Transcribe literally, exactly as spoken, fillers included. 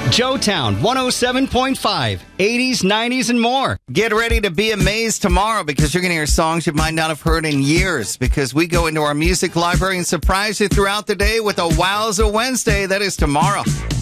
Joetown one oh seven point five, eighties, nineties, and more. Get ready to be amazed tomorrow because you're going to hear songs you might not have heard in years because we go into our music library and surprise you throughout the day with a Wowza Wednesday. That is tomorrow.